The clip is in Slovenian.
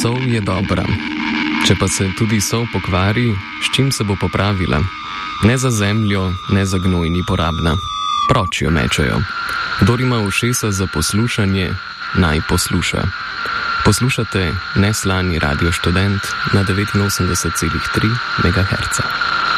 Sol je dobra. Če pa se tudi sol pokvari, s čim se bo popravila? Ne za zemljo, ne za gnoj ni porabna. Proč jo mečejo. Kdor ima ušesa za poslušanje, naj posluša. Poslušate Neslani Radio Študent na 89,3 MHz.